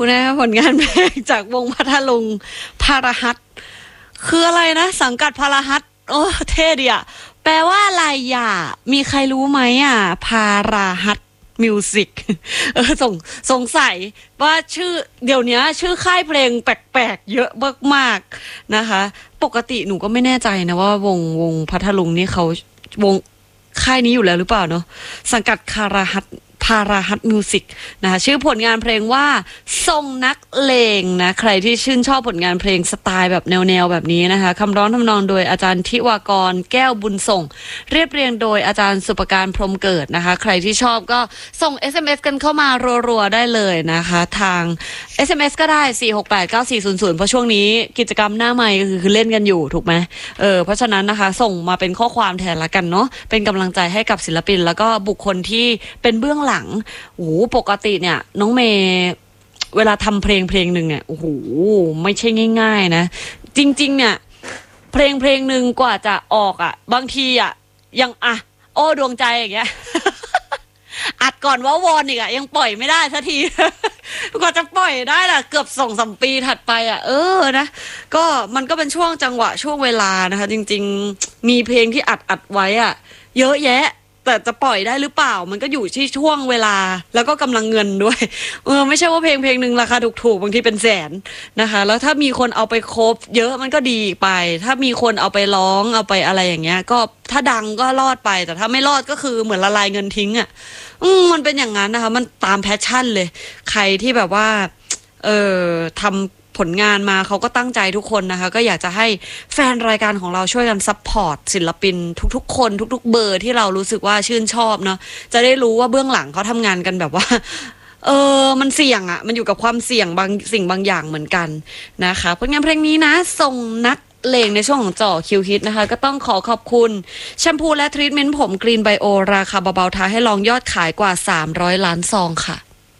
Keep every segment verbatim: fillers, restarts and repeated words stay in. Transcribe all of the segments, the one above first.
นะคะผลงานเพลงจากวงพัทลุงพาราฮัตคืออะไรนะสังกัดพาราฮัตโอ้เท่ดีอ่ะแปลว่าอะไรอ่ะมีใครรู้ไหมอ่ะพาราฮัตมิวสิกเออสงสงสัยว่าชื่อเดี๋ยวนี้ชื่อค่ายเพลงแปลกๆเยอะมากๆนะคะปกติหนูก็ไม่แน่ใจนะว่าวงวงพัทลุงนี่เขาวงค่ายนี้อยู่แล้วหรือเปล่าเนาะสังกัดคาราฮัตพาราฮัตมิวสิกนะคะชื่อผลงานเพลงว่าทรงนักเลงนะใครที่ชื่นชอบผลงานเพลงสไตล์แบบแนวๆแบบนี้นะคะคำร้องทำนองโดยอาจารย์ทิวากรแก้วบุญส่งเรียบเรียงโดยอาจารย์สุปการพรหมเกิดนะคะใครที่ชอบก็ส่ง เอส เอ็ม เอส กันเข้ามารัวๆได้เลยนะคะทาง เอส เอ็ม เอส ก็ได้สี่ หก แปด เก้า สี่ ศูนย์ ศูนย์เพราะช่วงนี้กิจกรรมหน้าใหม่ก็คือเล่นกันอยู่ถูกไหมเออเพราะฉะนั้นนะคะส่งมาเป็นข้อความแทนละกันเนาะเป็นกำลังใจให้กับศิลปินแล้วก็บุคคลที่เป็นเบื้องหลังโอ้ปกติเนี่ยน้องเมย์เวลาทำเพลงเพลงหนึ่งเนี่ยโอ้โหไม่ใช่ง่ายๆนะจริงๆเนี่ยเพลงเพลงหนึ่งกว่าจะออกอ่ะบางทีอ่ะยังอ่ะโอ้ดวงใจอย่างเงี้ย อัดก่อนว่าวอนอีกอ่ะยังปล่อยไม่ได้สักที กว่าจะปล่อยได้ล่ะเกือบสองสามปีถัดไปอ่ะเออนะก็มันก็เป็นช่วงจังหวะช่วงเวลานะคะจริงๆมีเพลงที่อัดอัดไว้อ่ะเยอะแยะแต่จะปล่อยได้หรือเปล่ามันก็อยู่ที่ช่วงเวลาแล้วก็กำลังเงินด้วยเออไม่ใช่ว่าเพลงเพลงหนึ่งราคาถูกๆบางทีเป็นแสนนะคะแล้วถ้ามีคนเอาไปโคฟเยอะมันก็ดีไปถ้ามีคนเอาไปร้องเอาไปอะไรอย่างเงี้ยก็ถ้าดังก็รอดไปแต่ถ้าไม่รอดก็คือเหมือนละลายเงินทิ้งอ่ะอืมมันเป็นอย่างนั้นนะคะมันตามแพชชั่นเลยใครที่แบบว่าเออทำผลงานมาเขาก็ตั้งใจทุกคนนะคะก็อยากจะให้แฟนรายการของเราช่วยกันซัพพอร์ตศิลปินทุกๆคนทุกๆเบอร์ที่เรารู้สึกว่าชื่นชอบเนาะจะได้รู้ว่าเบื้องหลังเขาทำงานกันแบบว่าเออมันเสี่ยงอะมันอยู่กับความเสี่ยงบางสิ่งบางอย่างเหมือนกันนะคะผลงานเพลงนี้นะทรงนักเลงในช่วงของจ่อคิวฮิตนะคะก็ต้องขอขอบคุณแชมพูและทรีทเมนต์ผมกรีนไบโอราคาเบาๆท้าให้ลองยอดขายกว่าสามร้อยล้านซองค่ะ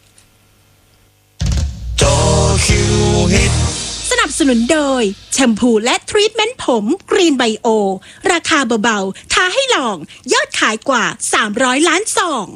สนับสนุนโดยแชมพูและทรีทเมนต์ผมกรีนไบโอราคาเบาๆท้าให้ลองยอดขายกว่าสามร้อยล้านซอง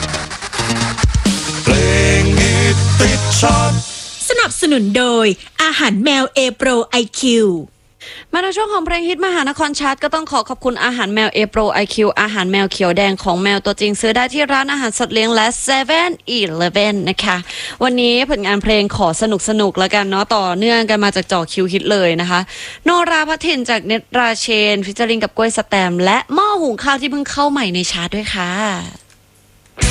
เพลงฮิตติดชาร์ตสนับสนุนโดยอาหารแมวเอโปรไอคิวมาในช่วงของเพลงฮิตมหานครชาร์ตก็ต้องขอขอบคุณอาหารแมวเอโปรไอคิวอาหารแมวเขียวแดงของแมวตัวจริงซื้อได้ที่ร้านอาหารสัตว์เลี้ยงและเซเว่นอีเลฟเว่นนะคะวันนี้ผลงานเพลงขอสนุกสนุกแล้วกันเนาะต่อเนื่องกันมาจากจ่อคิวฮิตเลยนะคะโนราภัทรินจากเนตราเชนฟิชเจอริงกับกล้วยสแตมและหม้อหุงข้าวที่เพิ่งเข้าใหม่ในชาร์ตด้วยค่ะ